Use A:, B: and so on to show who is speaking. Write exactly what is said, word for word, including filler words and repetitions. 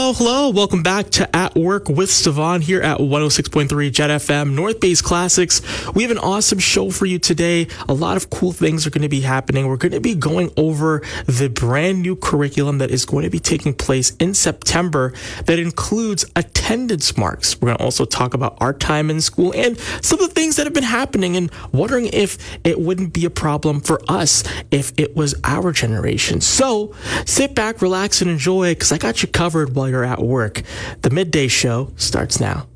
A: Hello, hello. Welcome back to At Work with Stefan here at one oh six point three Jet F M, North Base Classics. We have an awesome show for you today. A lot of cool things are going to be happening. We're going to be going over the brand new curriculum that is going to be taking place in September that includes attendance marks. We're going to also talk about our time in school and some of the things that have been happening and wondering if it wouldn't be a problem for us if it was our generation. So sit back, relax, and enjoy because I got you covered while you're at work. The midday show starts now.